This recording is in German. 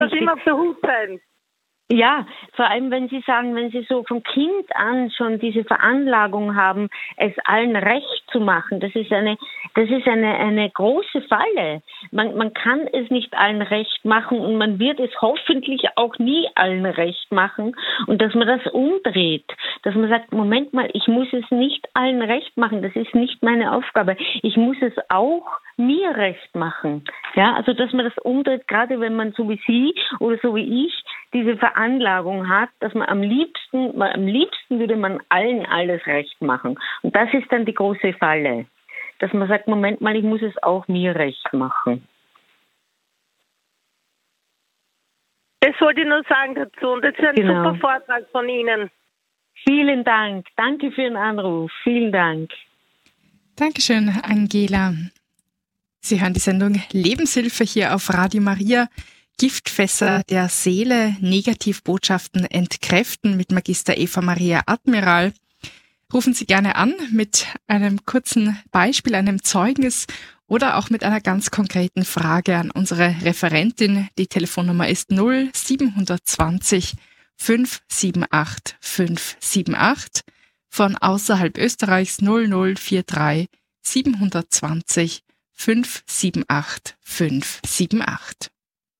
Das immer auf der Hut sein. Ja, vor allem wenn Sie sagen, wenn Sie so von Kind an schon diese Veranlagung haben, es allen recht zu machen, das ist eine große Falle. Man kann es nicht allen recht machen und man wird es hoffentlich auch nie allen recht machen und dass man das umdreht, dass man sagt, Moment mal, ich muss es nicht allen recht machen, das ist nicht meine Aufgabe. Ich muss es auch mir recht machen. Ja, also dass man das umdreht, gerade wenn man so wie Sie oder so wie ich diese Veranlagung hat, dass man am liebsten würde man allen alles recht machen. Und das ist dann die große Falle, dass man sagt, Moment mal, ich muss es auch mir recht machen. Das wollte ich nur sagen dazu und das ist ein super Vortrag von Ihnen. Vielen Dank. Danke für den Anruf. Vielen Dank. Dankeschön, Angela. Sie hören die Sendung Lebenshilfe hier auf Radio Maria. Giftfässer der Seele, Negativbotschaften entkräften mit Magister Eva Maria Admiral. Rufen Sie gerne an mit einem kurzen Beispiel, einem Zeugnis oder auch mit einer ganz konkreten Frage an unsere Referentin. Die Telefonnummer ist 0720 578 578. Von außerhalb Österreichs 0043 720 578 578.